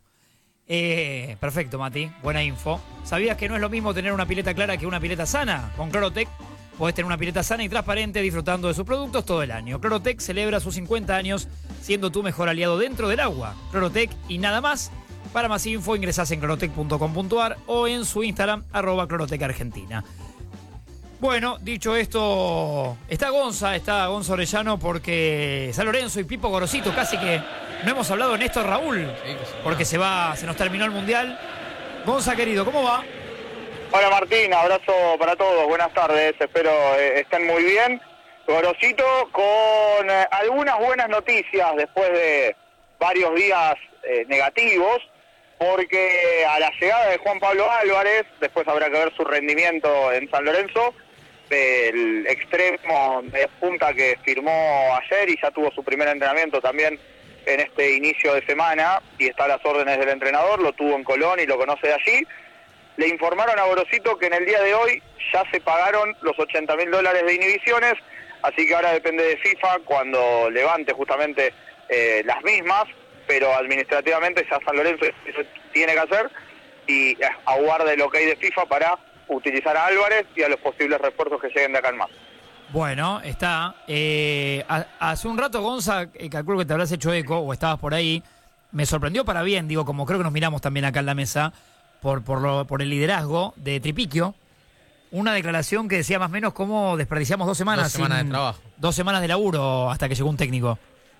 Perfecto, Mati. Buena info. ¿Sabías que no es lo mismo tener una pileta clara que una pileta sana? Con Clorotec podés tener una pileta sana y transparente disfrutando de sus productos todo el año. Clorotec celebra sus 50 años siendo tu mejor aliado dentro del agua. Clorotec y nada más. Para más info ingresás en clorotec.com.ar o en su Instagram @clorotecargentina. Bueno, dicho esto, está Gonza Orellano porque San Lorenzo y Pipo Gorosito, casi que no hemos hablado de Néstor Raúl, porque se nos terminó el Mundial. Gonza, querido, ¿cómo va? Hola Martín, abrazo para todos, buenas tardes, espero estén muy bien. Gorosito con algunas buenas noticias después de varios días negativos, porque a la llegada de Juan Pablo Álvarez, después habrá que ver su rendimiento en San Lorenzo, el extremo de punta que firmó ayer y ya tuvo su primer entrenamiento también en este inicio de semana y está a las órdenes del entrenador, lo tuvo en Colón y lo conoce de allí. Le informaron a Gorosito que en el día de hoy ya se pagaron los $80.000 de inhibiciones, así que ahora depende de FIFA cuando levante justamente las mismas, pero administrativamente ya San Lorenzo eso tiene que hacer y aguarda el ok de FIFA para utilizar a Álvarez y a los posibles refuerzos que lleguen de acá en más. Bueno, está. Hace un rato, Gonza, calculo que te habrás hecho eco o estabas por ahí. Me sorprendió para bien, digo, como creo que nos miramos también acá en la mesa, por el liderazgo de Tripiquio. Una declaración que decía más o menos cómo desperdiciamos 2 semanas. 2 semanas de trabajo. 2 semanas de laburo hasta que llegó un técnico.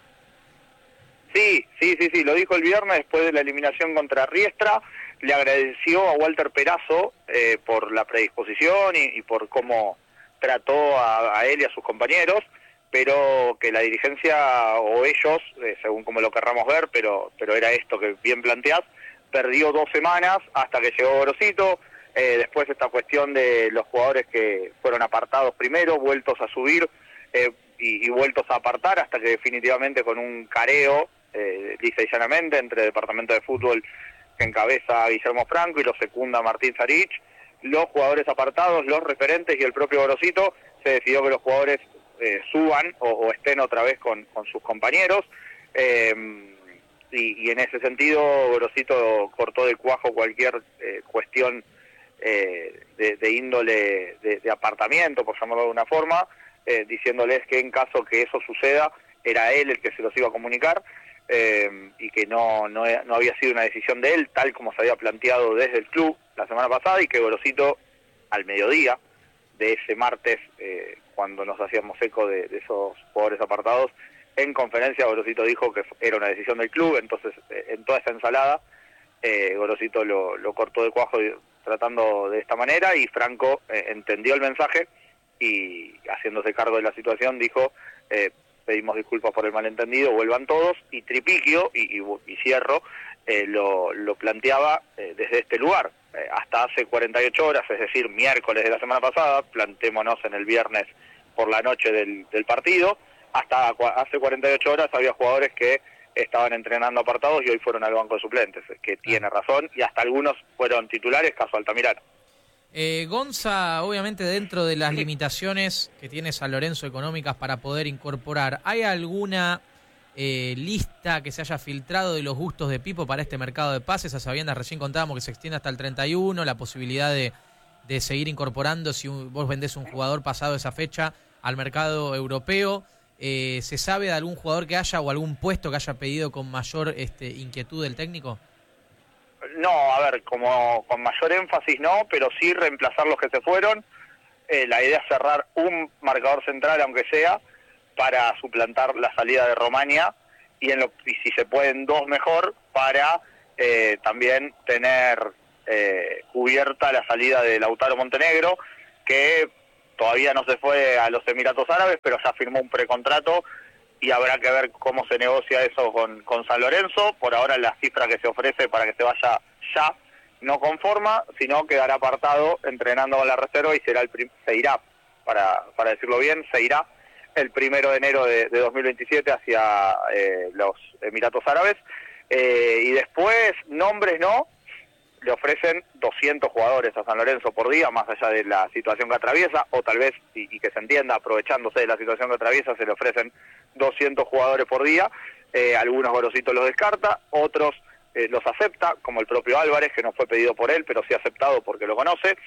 Sí, lo dijo el viernes después de la eliminación contra Riestra. Le agradeció a Walter Perazo por la predisposición y por cómo trató a él y a sus compañeros, pero que la dirigencia o ellos, según como lo querramos ver, pero era esto que bien planteás, perdió 2 semanas hasta que llegó Gorosito. Después esta cuestión de los jugadores que fueron apartados primero, vueltos a subir y vueltos a apartar hasta que definitivamente con un careo, lisa y llanamente, entre el departamento de fútbol que encabeza a Guillermo Franco y lo secunda Martín Sarich, los jugadores apartados, los referentes y el propio Gorosito, se decidió que los jugadores suban o estén otra vez con sus compañeros. Y en ese sentido Gorosito cortó de cuajo cualquier cuestión de índole de apartamiento, por llamarlo de una forma, diciéndoles que en caso que eso suceda era él el que se los iba a comunicar, y que no había sido una decisión de él tal como se había planteado desde el club la semana pasada, y que Gorosito al mediodía de ese martes, cuando nos hacíamos eco de esos jugadores apartados, en conferencia Gorosito dijo que era una decisión del club. Entonces en toda esa ensalada Gorosito lo cortó de cuajo tratando de esta manera, y Franco entendió el mensaje y haciéndose cargo de la situación dijo pedimos disculpas por el malentendido, vuelvan todos. Y Tripiquio, y cierro, lo planteaba desde este lugar, hasta hace 48 horas, es decir, miércoles de la semana pasada, plantémonos en el viernes por la noche del partido, hasta hace 48 horas había jugadores que estaban entrenando apartados y hoy fueron al banco de suplentes, que tiene razón, y hasta algunos fueron titulares, caso Altamirano. Gonza, obviamente dentro de las limitaciones que tiene San Lorenzo económicas para poder incorporar, ¿hay alguna lista que se haya filtrado de los gustos de Pipo para este mercado de pases? A sabiendas, recién contábamos que se extiende hasta el 31, la posibilidad de seguir incorporando si vos vendés un jugador pasado esa fecha al mercado europeo. ¿Se sabe de algún jugador que haya o algún puesto que haya pedido con mayor inquietud del técnico? No, a ver, como con mayor énfasis no, pero sí reemplazar los que se fueron. La idea es cerrar un marcador central, aunque sea, para suplantar la salida de Romania y si se pueden dos mejor, para también tener cubierta la salida de Lautaro Montenegro, que todavía no se fue a los Emiratos Árabes, pero ya firmó un precontrato y habrá que ver cómo se negocia eso con San Lorenzo. Por ahora la cifra que se ofrece para que se vaya ya no conforma, sino quedará apartado entrenando con la reserva y se irá, para decirlo bien, se irá el 1 de enero de 2027 hacia los Emiratos Árabes. Y después, nombres no, le ofrecen 200 jugadores a San Lorenzo por día, más allá de la situación que atraviesa, o tal vez, y que se entienda, aprovechándose de la situación que atraviesa, se le ofrecen 200 jugadores por día. Algunos Gorosito los descarta, otros los acepta, como el propio Álvarez, que no fue pedido por él, pero sí aceptado porque lo conoce.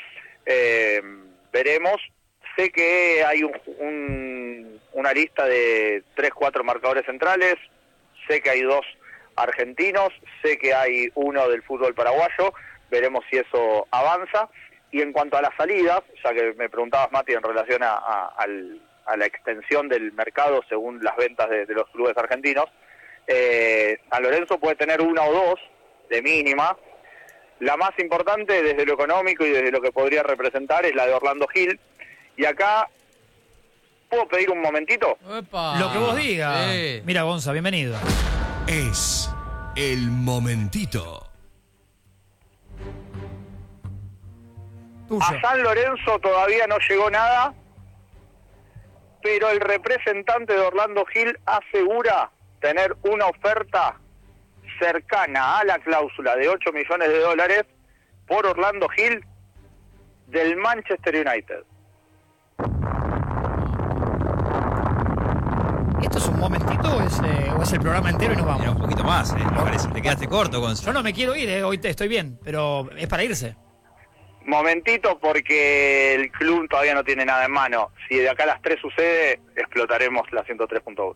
Veremos. Sé que hay una lista de 3-4 marcadores centrales, sé que hay 2 argentinos, sé que hay uno del fútbol paraguayo, veremos si eso avanza. Y en cuanto a las salidas, ya que me preguntabas, Mati, en relación a la extensión del mercado según las ventas de los clubes argentinos, San Lorenzo puede tener 1 o 2 de mínima. La más importante desde lo económico y desde lo que podría representar es la de Orlando Gil. Y acá, ¿puedo pedir un momentito? ¡Epa! Lo que vos digas. Mira, Gonza, bienvenido. Es el momentito. Tuyo. A San Lorenzo todavía no llegó nada, pero el representante de Orlando Gil asegura tener una oferta cercana a la cláusula de $8 millones por Orlando Gil del Manchester United. ¿Esto es un momentito o es el programa entero y nos vamos? Mira, un poquito más, me parece. Te quedaste corto, Gonzalo. Yo no me quiero ir, hoy estoy bien, pero es para irse. Momentito, porque el club todavía no tiene nada en mano. Si de acá a las 3 sucede, explotaremos la 103.1.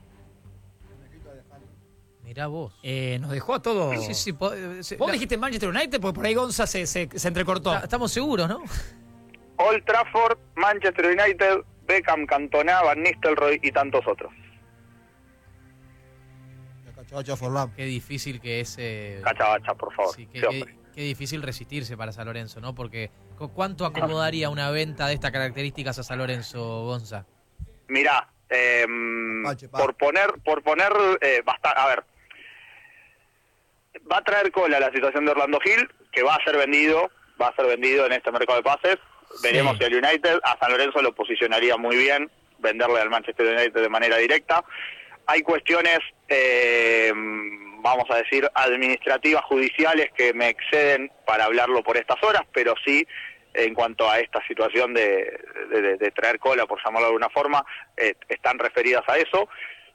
Mirá vos. Nos dejó a todos. Sí, vos dijiste Manchester United, porque por ahí Gonza se entrecortó. Estamos seguros, ¿no? Old Trafford, Manchester United, Beckham, Cantona, Van Nistelrooy y tantos otros. Qué difícil que es... Cachabacha, por favor. Sí, qué difícil resistirse para San Lorenzo, ¿no? Porque ¿cuánto acomodaría una venta de estas características a San Lorenzo, Gonza? Mirá, por poner bastante, a ver, va a traer cola la situación de Orlando Gil, que va a ser vendido en este mercado de pases. Veremos si el United a San Lorenzo lo posicionaría muy bien, venderle al Manchester United de manera directa. Hay cuestiones, vamos a decir, administrativas, judiciales, que me exceden para hablarlo por estas horas, pero sí, en cuanto a esta situación de traer cola, por llamarlo de alguna forma, están referidas a eso.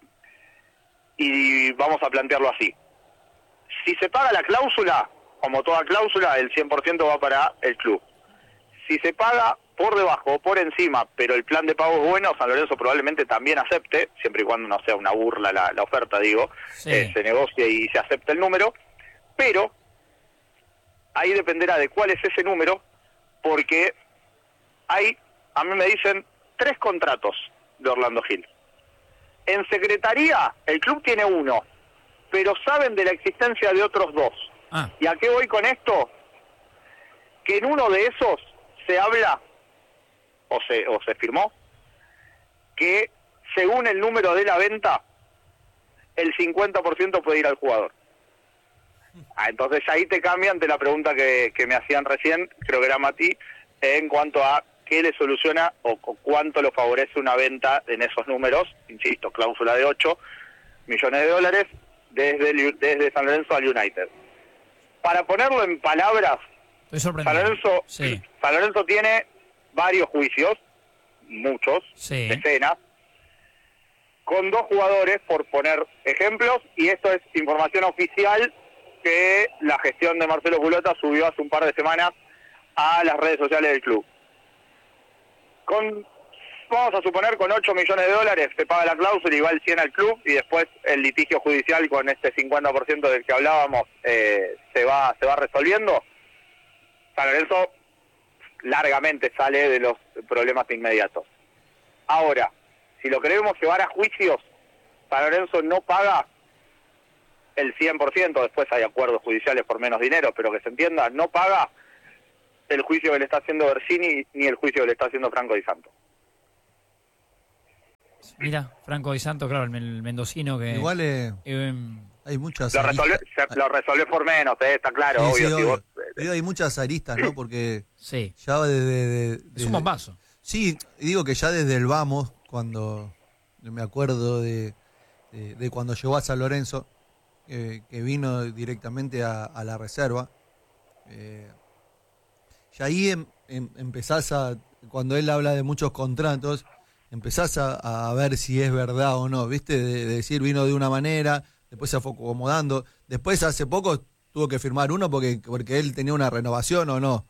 Y vamos a plantearlo así. Si se paga la cláusula, como toda cláusula, el 100% va para el club. Si se paga por debajo o por encima, pero el plan de pago es bueno, San Lorenzo probablemente también acepte, siempre y cuando no sea una burla la oferta, digo, se negocie y se acepte el número, pero ahí dependerá de cuál es ese número, porque hay, a mí me dicen, 3 contratos de Orlando Gil. En secretaría, el club tiene 1, pero saben de la existencia de otros 2. ¿Y a qué voy con esto? Que en uno de esos se habla, o se firmó, que según el número de la venta, el 50% puede ir al jugador. Entonces ahí te cambia ante la pregunta que me hacían recién, creo que era Mati, en cuanto a qué le soluciona o cuánto lo favorece una venta en esos números, insisto, cláusula de 8 millones de dólares desde San Lorenzo al United. Para ponerlo en palabras, San Lorenzo tiene varios juicios, muchos, decenas, con 2 jugadores, por poner ejemplos, y esto es información oficial que la gestión de Marcelo Culota subió hace un par de semanas a las redes sociales del club. Vamos a suponer, con 8 millones de dólares se paga la cláusula y va el 100 al club, y después el litigio judicial con este 50% del que hablábamos se va resolviendo. San Lorenzo largamente sale de los problemas inmediatos. Ahora, si lo queremos llevar a juicios, San Lorenzo no paga el 100%, después hay acuerdos judiciales por menos dinero, pero que se entienda, no paga el juicio que le está haciendo Bersini ni el juicio que le está haciendo Franco Di Santo. Mira, Franco Di Santo, claro, el mendocino que... Igual hay muchas lo resolvió por menos, está claro, sí, obvio. Sí, si obvio. Vos... hay muchas aristas, ¿no? Porque ya es un bombazo. Sí, digo que ya desde el vamos, cuando me acuerdo de cuando llegó a San Lorenzo, que vino directamente a la reserva, y ahí empezás cuando él habla de muchos contratos, empezás a ver si es verdad o no, ¿viste? De decir, vino de una manera, después se fue acomodando, después hace poco tuvo que firmar uno porque él tenía una renovación o no.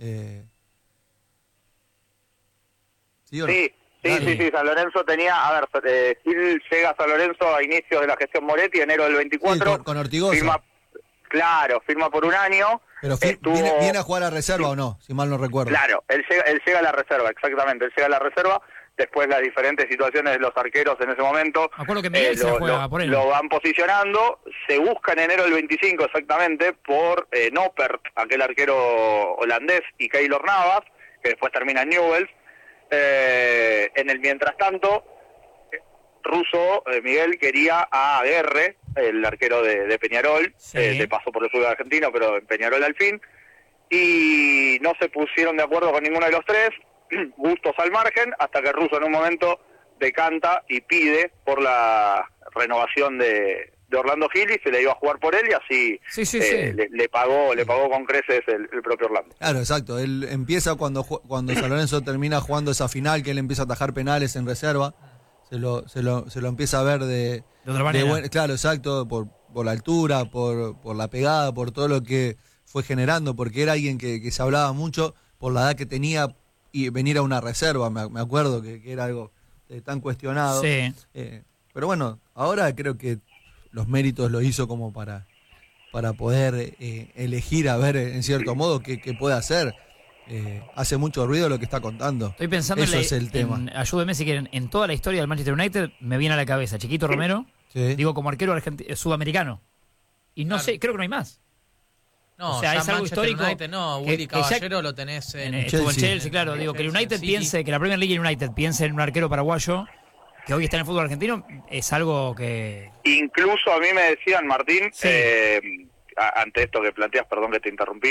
¿Sí o no? Sí, San Lorenzo tenía, Gil llega a San Lorenzo a inicios de la gestión Moretti, enero del 24. Sí, con Ortigosa. Firma por un año. Pero ¿viene a jugar a reserva o no? Si mal no recuerdo. Claro, él llega a la reserva, exactamente, él llega a la reserva. Después las diferentes situaciones de los arqueros en ese momento lo van posicionando. Se busca en enero del 25 exactamente por Noppert, aquel arquero holandés, y Keylor Navas, que después termina en Newell's. En el mientras tanto, Russo, Miguel, quería a Aguerre, el arquero de Peñarol, de paso por el fútbol argentino, pero en Peñarol al fin, y no se pusieron de acuerdo con ninguno de los tres, gustos al margen, hasta que Russo en un momento decanta y pide por la renovación de Orlando Gil, y se le iba a jugar por él, y así le pagó con creces el propio Orlando. Claro, exacto. Él empieza cuando San Lorenzo termina jugando esa final, que él empieza a atajar penales en reserva, se lo empieza a ver de otra manera. Claro, exacto, por la altura, por la pegada, por todo lo que fue generando, porque era alguien que se hablaba mucho por la edad que tenía, y venir a una reserva, me acuerdo que era algo tan cuestionado. Sí. Pero bueno, ahora creo que los méritos lo hizo como para poder elegir, a ver, en cierto modo, qué puede hacer. Hace mucho ruido lo que está contando. Estoy pensando Eso es el tema. Ayúdeme si quieren, en toda la historia del Manchester United me viene a la cabeza Chiquito Romero, digo, como arquero sudamericano. Y no sé, creo que no hay más. No, o sea, es algo histórico. United, no, Willy Caballero lo tenés estuvo en Chelsea, claro. Digo, que el United piense, que la Premier League United piense en un arquero paraguayo que hoy está en el fútbol argentino, es algo que... Incluso a mí me decían, Martín, ante esto que planteas, perdón que te interrumpí,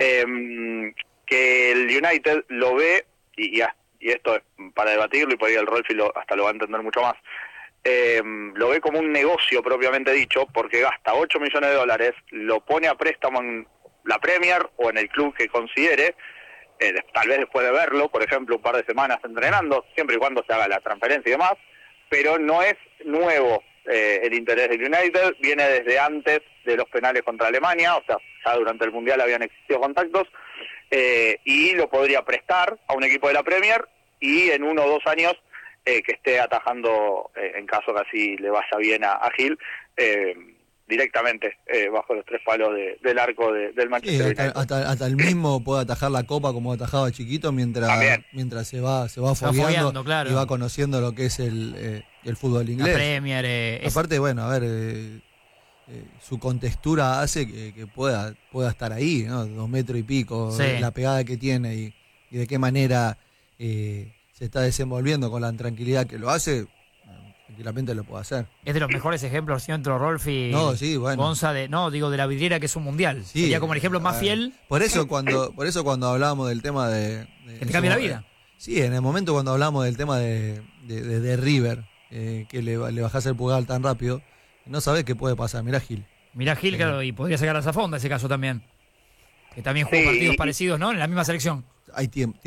que el United lo ve, y esto es para debatirlo, y por ahí el Rolfi hasta lo va a entender mucho más, lo ve como un negocio propiamente dicho, porque gasta 8 millones de dólares, lo pone a préstamo en la Premier o en el club que considere, tal vez después de verlo, por ejemplo, un par de semanas entrenando, siempre y cuando se haga la transferencia y demás, pero no es nuevo el interés del United, viene desde antes de los penales contra Alemania, o sea, ya durante el Mundial habían existido contactos, y lo podría prestar a un equipo de la Premier, y en 1 o 2 años que esté atajando, en caso que así le vaya bien a Gil, directamente bajo los 3 palos del arco del Manchester United. Hasta el mismo puede atajar la Copa como atajaba Chiquito mientras se va fogueando, claro, y va conociendo lo que es el fútbol inglés. La Premier, aparte, bueno, a ver, su contextura hace que pueda estar ahí, ¿no? 2 metros y pico, la pegada que tiene y de qué manera se está desenvolviendo con la tranquilidad que lo hace. tranquilamente lo puede hacer. Es de los mejores ejemplos, siento, Rolfi. No, sí, bueno. Gonza, de la vidriera que es un mundial. Sí, sería como el ejemplo más fiel. Por eso cuando hablábamos del tema de que te cambia la vida. Sí, en el momento cuando hablamos del tema de River, que le bajás el pulgar tan rápido, no sabés qué puede pasar. Mirá Gil, claro, y podría sacar a Zafonda ese caso también. Que también jugó partidos parecidos, ¿no? En la misma selección. Hay tiempo.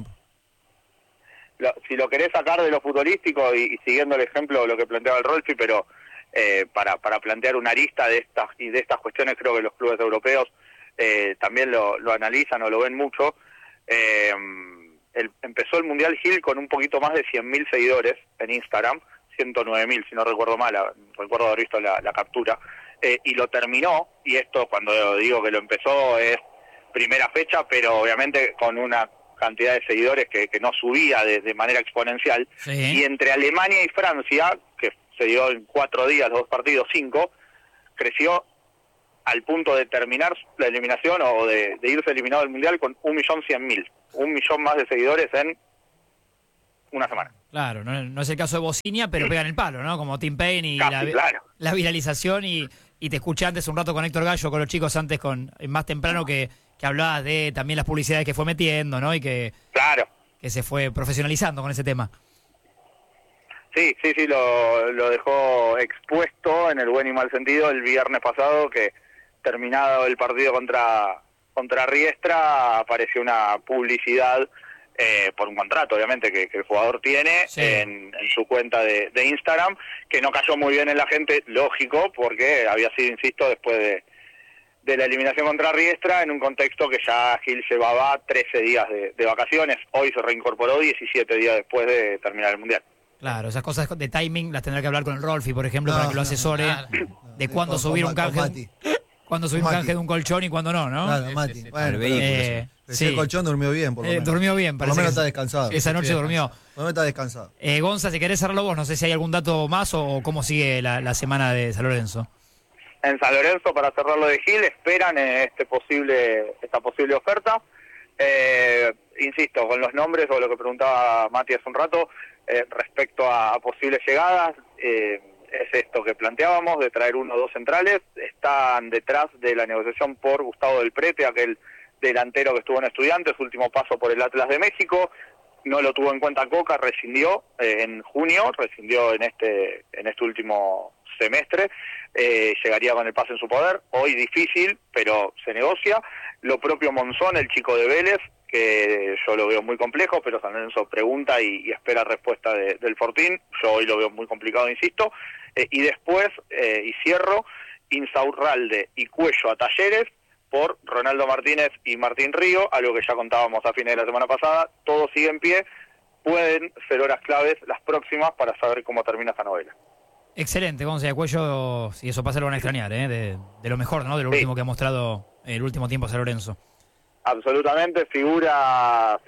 Si lo querés sacar de lo futbolístico y siguiendo el ejemplo de lo que planteaba el Rolfi, pero para plantear una arista de estas cuestiones, creo que los clubes europeos también lo analizan o lo ven mucho. Empezó el Mundial Gil con un poquito más de 100.000 seguidores en Instagram, 109.000 si no recuerdo mal, recuerdo haber visto la captura, y lo terminó, y esto cuando digo que lo empezó es primera fecha, pero obviamente con una cantidad de seguidores que no subía de manera exponencial, Sí. Y entre Alemania y Francia, que se dio en 4 días, los 2 partidos, 5, creció al punto de terminar la eliminación o de irse eliminado del Mundial con 1.100.000, 1 millón más de seguidores en una semana. Claro, no es el caso de Bocinia, pero pegan el palo, ¿no? Como Tim Payne y Casi, claro. la viralización y te escuché antes un rato con Héctor Gallo, con los chicos antes, más temprano que hablabas de también las publicidades que fue metiendo, ¿no? Y que se fue profesionalizando con ese tema. Sí, lo dejó expuesto en el buen y mal sentido el viernes pasado, que terminado el partido contra Riestra, apareció una publicidad por un contrato, obviamente, que el jugador tiene en su cuenta de Instagram, que no cayó muy bien en la gente, lógico, porque había sido, insisto, después de la eliminación contra Riestra, en un contexto que ya Gil llevaba 13 días de vacaciones, hoy se reincorporó 17 días después de terminar el Mundial. Claro, esas cosas de timing las tendrá que hablar con el Rolfi, por ejemplo, para que lo asesore de cuándo subir un canje. Cuándo subir un canje de un colchón y cuándo no, ¿no? Claro, Mati. Bueno, sí. El colchón durmió bien, por lo menos. Durmió bien, por lo menos está descansado. Esa noche durmió. Por lo menos está descansado. Gonza, si querés cerrarlo vos, no sé si hay algún dato más o cómo sigue la semana de San Lorenzo. En San Lorenzo, para cerrarlo de Gil, esperan esta posible oferta. Insisto, con los nombres o lo que preguntaba Mati hace un rato, respecto a posibles llegadas, es esto que planteábamos, de traer 1 o 2 centrales. Están detrás de la negociación por Gustavo del Prete, aquel delantero que estuvo en Estudiantes, último paso por el Atlas de México. No lo tuvo en cuenta Coca, rescindió en junio, rescindió en este último semestre, llegaría con el pase en su poder. Hoy difícil, pero se negocia. Lo propio Monzón, el chico de Vélez, que yo lo veo muy complejo, pero San Lorenzo pregunta y espera respuesta del Fortín. Yo hoy lo veo muy complicado, insisto. Y después, y cierro, Insaurralde y Cuello a Talleres por Ronaldo Martínez y Martín Río, algo que ya contábamos a fines de la semana pasada. Todo sigue en pie. Pueden ser horas claves las próximas para saber cómo termina esta novela. Excelente, Gonza de Cuello, si eso pasa lo van a extrañar, de lo mejor, ¿no? De lo último que ha mostrado el último tiempo San Lorenzo. Absolutamente, figura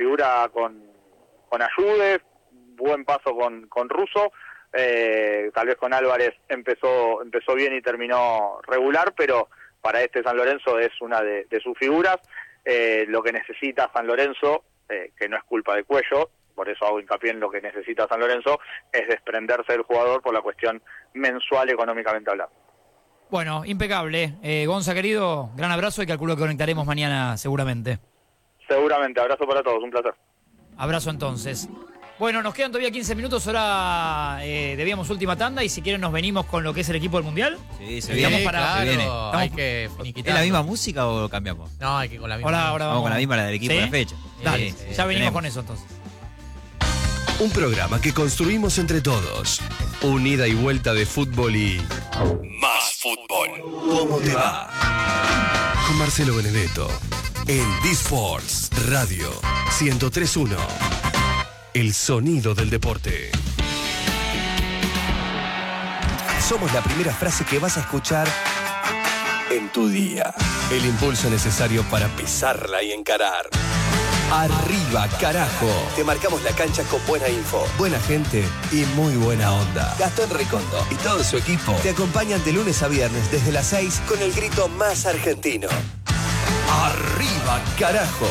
con Ayudes, buen paso con Russo, tal vez con Álvarez empezó bien y terminó regular, pero para este San Lorenzo es una de sus figuras. Lo que necesita San Lorenzo, que no es culpa de Cuello, por eso hago hincapié en lo que necesita San Lorenzo, es desprenderse del jugador por la cuestión mensual económicamente hablando. Bueno, impecable. Gonza, querido, gran abrazo y calculo que conectaremos mañana seguramente. Seguramente, abrazo para todos, un placer. Abrazo entonces. Bueno, nos quedan todavía 15 minutos, ahora debíamos última tanda y si quieren nos venimos con lo que es el equipo del Mundial. Sí, se viene. Claro, hay que finiquitar. ¿Es la misma música o lo cambiamos? No, hay que con la misma. Ahora vamos con la misma, la del equipo ¿Sí? de la fecha. Dale, Sí, ya venimos tenemos. con eso entonces. Un programa que construimos entre todos. Un ida y vuelta de fútbol y más fútbol. ¿Cómo te va? Con Marcelo Benedetto en D-Sports Radio 103.1. El sonido del deporte. Somos la primera frase que vas a escuchar en tu día. El impulso necesario para pisarla y encarar. Arriba, carajo. Te marcamos la cancha con buena info, buena gente y muy buena onda. Gastón Recondo y todo su equipo te acompañan de lunes a viernes desde las 6 con el grito más argentino. Arriba, carajo.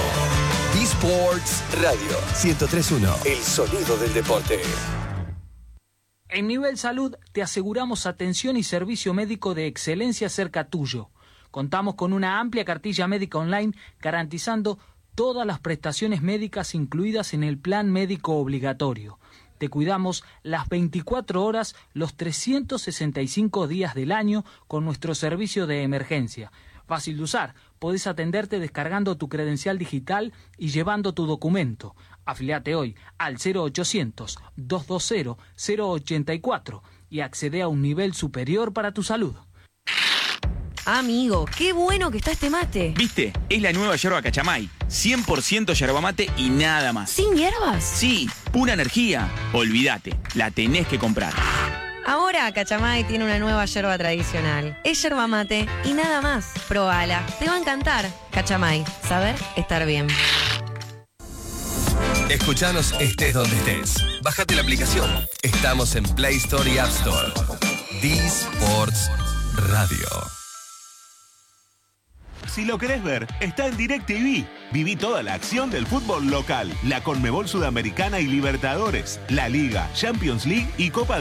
D-Sports Radio 103.1. El sonido del deporte. En Nivel Salud te aseguramos atención y servicio médico de excelencia cerca tuyo. Contamos con una amplia cartilla médica online garantizando todas las prestaciones médicas incluidas en el plan médico obligatorio. Te cuidamos las 24 horas, los 365 días del año con nuestro servicio de emergencia. Fácil de usar, podés atenderte descargando tu credencial digital y llevando tu documento. Afiliate hoy al 0800-220-084 y accede a un nivel superior para tu salud. Amigo, qué bueno que está este mate. ¿Viste? Es la nueva yerba Cachamay. 100% yerba mate y nada más. ¿Sin hierbas? Sí, pura energía. Olvídate, la tenés que comprar. Ahora Cachamay tiene una nueva yerba tradicional. Es yerba mate y nada más. Probala, te va a encantar. Cachamay, saber estar bien. Escuchanos estés donde estés. Bájate la aplicación. Estamos en Play Store y App Store. D-Sports Radio. Si lo querés ver, está en DirecTV. Viví toda la acción del fútbol local, la Conmebol Sudamericana y Libertadores, la Liga, Champions League y Copa